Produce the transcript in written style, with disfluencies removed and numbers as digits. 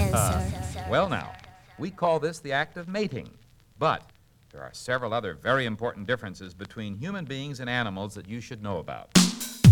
sir. Well, now, we call this the act of mating. But there are several other very important differences between human beings and animals that you should know about.